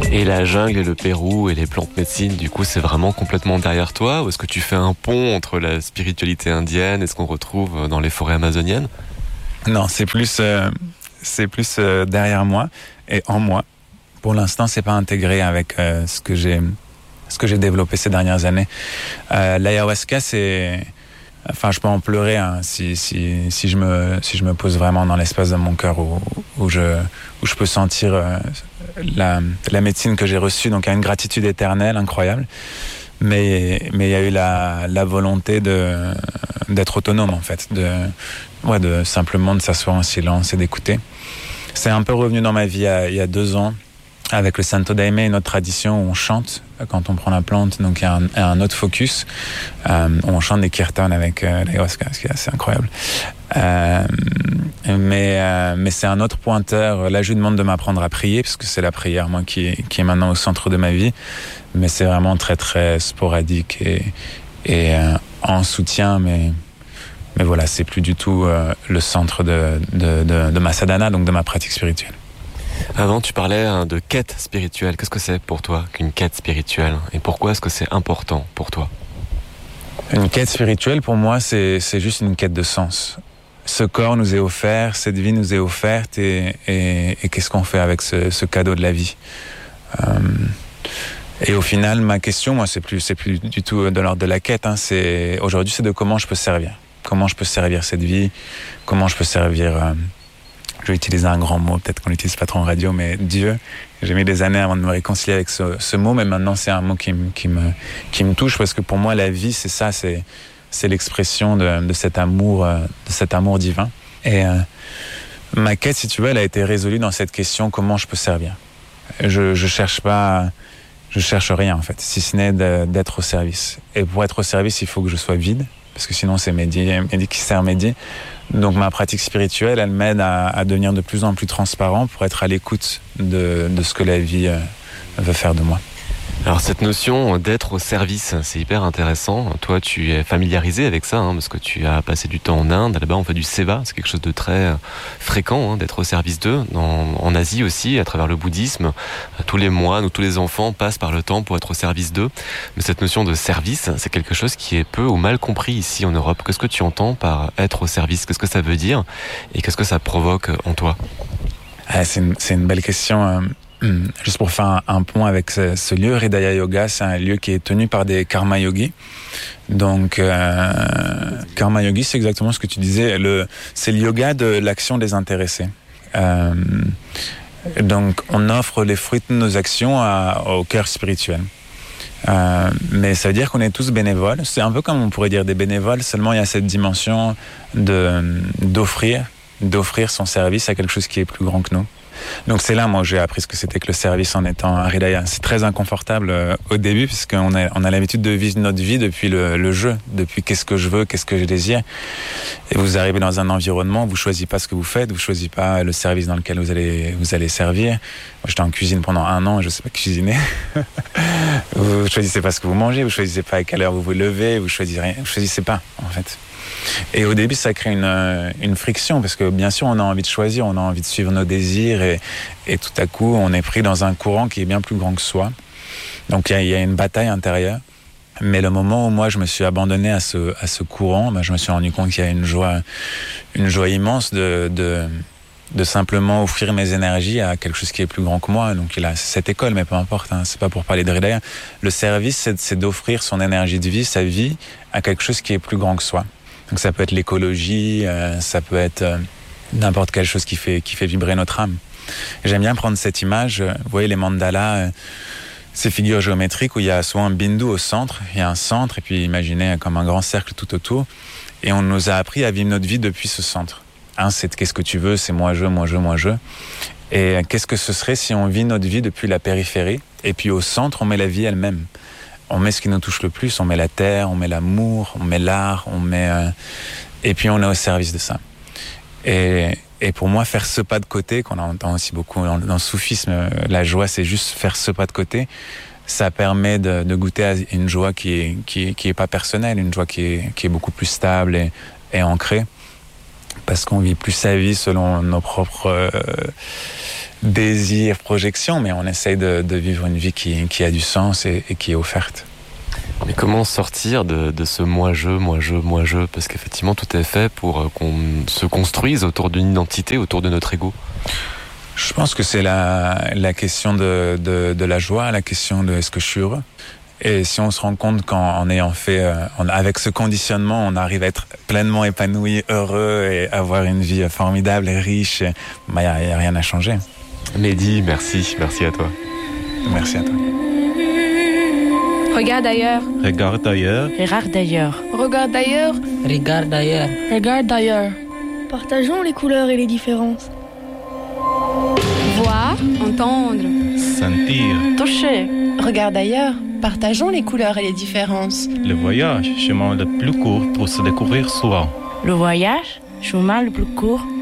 Et la jungle et le Pérou et les plantes médecines, du coup, c'est vraiment complètement derrière toi? Ou est-ce que tu fais un pont entre la spiritualité indienne et ce qu'on retrouve dans les forêts amazoniennes? Non, c'est plus derrière moi et en moi. Pour l'instant, c'est pas intégré avec ce que j'ai développé ces dernières années. L'ayahuasca, enfin, je peux en pleurer hein, si je me pose vraiment dans l'espace de mon cœur où je peux sentir la médecine que j'ai reçue. Donc, il y a une gratitude éternelle, incroyable. Mais il y a eu la volonté d'être autonome, en fait. De simplement de s'asseoir en silence et d'écouter. C'est un peu revenu dans ma vie il y a 2 ans. Avec le Santo Daime, une autre tradition où on chante quand on prend la plante, donc il y a un autre focus. On chante des kirtans avec l'ayahuasca, ce qui est assez incroyable. Mais c'est un autre pointeur. Là, je lui demande de m'apprendre à prier, parce que c'est la prière, moi, qui est maintenant au centre de ma vie. Mais c'est vraiment très, très sporadique et en soutien, mais voilà, c'est plus du tout le centre de ma sadhana, donc de ma pratique spirituelle. Avant, tu parlais de quête spirituelle. Qu'est-ce que c'est pour toi qu'une quête spirituelle? Et pourquoi est-ce que c'est important pour toi? Une quête spirituelle, pour moi, c'est juste une quête de sens. Ce corps nous est offert, cette vie nous est offerte, et qu'est-ce qu'on fait avec ce cadeau de la vie? Et au final, ma question, moi, c'est plus du tout de l'ordre de la quête. Hein, aujourd'hui, c'est de comment je peux servir. Comment je peux servir cette vie? Comment je peux servir... je vais utiliser un grand mot, peut-être qu'on l'utilise pas trop en radio, mais Dieu. J'ai mis des années avant de me réconcilier avec ce mot, mais maintenant c'est un mot qui me touche, parce que pour moi la vie c'est ça, c'est l'expression de cet amour divin. Et ma quête, si tu veux, elle a été résolue dans cette question: comment je peux servir? Je cherche rien en fait, si ce n'est d'être au service. Et pour être au service, il faut que je sois vide, parce que sinon c'est Mehdi qui sert Mehdi. Donc ma pratique spirituelle, elle m'aide à devenir de plus en plus transparent pour être à l'écoute de ce que la vie veut faire de moi. Alors cette notion d'être au service, c'est hyper intéressant. Toi, tu es familiarisé avec ça, hein, parce que tu as passé du temps en Inde. Là-bas, on fait du seva. C'est quelque chose de très fréquent, hein, d'être au service d'eux. En Asie aussi, à travers le bouddhisme, tous les moines ou tous les enfants passent par le temps pour être au service d'eux. Mais cette notion de service, c'est quelque chose qui est peu ou mal compris ici en Europe. Qu'est-ce que tu entends par être au service? Qu'est-ce que ça veut dire? Et qu'est-ce que ça provoque en toi? C'est une belle question. Juste pour faire un point avec ce lieu, Hridaya Yoga, c'est un lieu qui est tenu par des karma yogis. Donc, karma yogi, c'est exactement ce que tu disais. C'est le yoga de l'action désintéressée. Donc, on offre les fruits de nos actions au cœur spirituel. Mais ça veut dire qu'on est tous bénévoles. C'est un peu comme on pourrait dire des bénévoles, seulement il y a cette dimension d'offrir son service à quelque chose qui est plus grand que nous. Donc c'est là, moi, j'ai appris ce que c'était que le service en étant un Hridaya. C'est très inconfortable au début, puisqu'on a l'habitude de vivre notre vie depuis le jeu, depuis qu'est-ce que je veux, qu'est-ce que je désire. Et vous arrivez dans un environnement, vous choisissez pas ce que vous faites, vous choisissez pas le service dans lequel vous allez servir. Moi, j'étais en cuisine pendant 1 an et je sais pas cuisiner. Vous choisissez pas ce que vous mangez, vous choisissez pas à quelle heure vous vous levez, vous choisissez rien, vous choisissez pas, en fait. Et au début, ça crée une friction, parce que bien sûr, on a envie de choisir, on a envie de suivre nos désirs, et tout à coup, on est pris dans un courant qui est bien plus grand que soi. Donc, il y a une bataille intérieure. Mais le moment où moi, je me suis abandonné à ce courant, je me suis rendu compte qu'il y a une joie immense de simplement offrir mes énergies à quelque chose qui est plus grand que moi. Donc, il a cette école, mais peu importe, hein, c'est pas pour parler de Hridaya. Le service, c'est d'offrir son énergie de vie, sa vie, à quelque chose qui est plus grand que soi. Donc ça peut être l'écologie, ça peut être n'importe quelle chose qui fait vibrer notre âme. Et j'aime bien prendre cette image, vous voyez les mandalas, ces figures géométriques où il y a souvent un bindu au centre, il y a un centre, et puis imaginez comme un grand cercle tout autour, et on nous a appris à vivre notre vie depuis ce centre. C'est qu'est-ce que tu veux, c'est moi je. Et qu'est-ce que ce serait si on vit notre vie depuis la périphérie, et puis au centre on met la vie elle-même. On met ce qui nous touche le plus, on met la terre, on met l'amour, on met l'art, et puis on est au service de ça. Et pour moi, faire ce pas de côté, qu'on entend aussi beaucoup dans le soufisme, la joie, c'est juste faire ce pas de côté. Ça permet de goûter à une joie qui est pas personnelle, une joie qui est beaucoup plus stable et ancrée. parce qu'on vit plus sa vie selon nos propres désirs, projections, mais on essaye de vivre une vie qui a du sens et qui est offerte. Mais comment sortir de ce moi-je, parce qu'effectivement tout est fait pour qu'on se construise autour d'une identité, autour de notre ego. Je pense que c'est la question de la joie, la question de est-ce que je suis heureux. Et si on se rend compte qu'en ayant fait, avec ce conditionnement, on arrive à être pleinement épanoui, heureux et avoir une vie formidable et riche, y a rien à changer. Mehdi, merci à toi. Merci à toi. Regarde ailleurs. Regarde ailleurs. Regarde ailleurs. Regarde ailleurs. Regarde ailleurs. Regarde ailleurs. Partageons les couleurs et les différences. Voir, entendre, Sentir. Toucher. Regarde ailleurs. Partageons les couleurs et les différences. Le voyage, chemin le plus court pour se découvrir soi. Le voyage, chemin le plus court